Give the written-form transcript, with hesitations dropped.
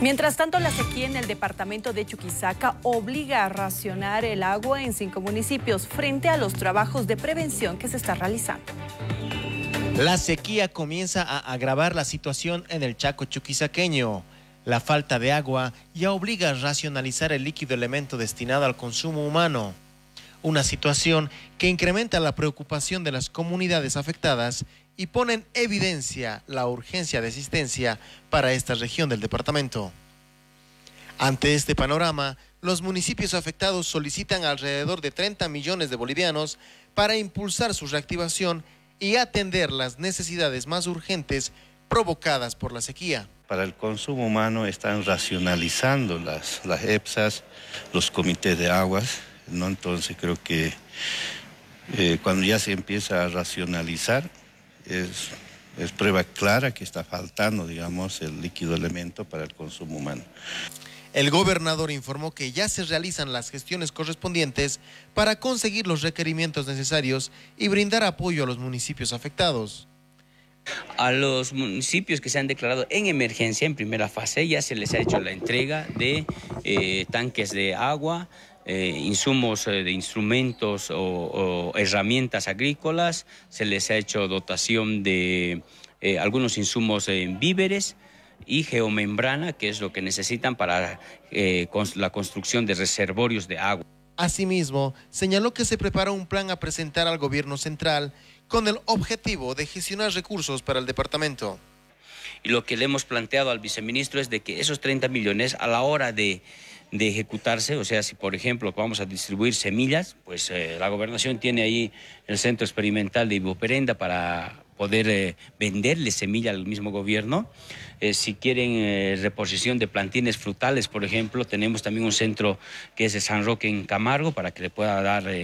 Mientras tanto, la sequía en el departamento de Chuquisaca obliga a racionar el agua en 5 municipios frente a los trabajos de prevención que se está realizando. La sequía comienza a agravar la situación en el Chaco chuquisaqueño. La falta de agua ya obliga a racionalizar el líquido elemento destinado al consumo humano. Una situación que incrementa la preocupación de las comunidades afectadas y pone en evidencia la urgencia de asistencia para esta región del departamento. Ante este panorama, los municipios afectados solicitan alrededor de 30 millones de bolivianos para impulsar su reactivación y atender las necesidades más urgentes provocadas por la sequía. Para el consumo humano están racionalizando las EPSAs, los comités de aguas, ¿no? Entonces creo que cuando ya se empieza a racionalizar, es prueba clara que está faltando, digamos, el líquido elemento para el consumo humano. El gobernador informó que ya se realizan las gestiones correspondientes para conseguir los requerimientos necesarios y brindar apoyo a los municipios afectados. A los municipios que se han declarado en emergencia en primera fase ya se les ha hecho la entrega de tanques de agua, insumos de instrumentos o herramientas agrícolas, se les ha hecho dotación de algunos insumos en víveres y geomembrana, que es lo que necesitan para la construcción de reservorios de agua. Asimismo, señaló que se prepara un plan a presentar al gobierno central con el objetivo de gestionar recursos para el departamento. Y lo que le hemos planteado al viceministro es de que esos 30 millones a la hora de ejecutarse, o sea, si por ejemplo vamos a distribuir semillas, pues la gobernación tiene ahí el centro experimental de Iboperenda para poder venderle semilla al mismo gobierno. Si quieren reposición de plantines frutales, por ejemplo, tenemos también un centro que es de San Roque en Camargo para que le pueda dar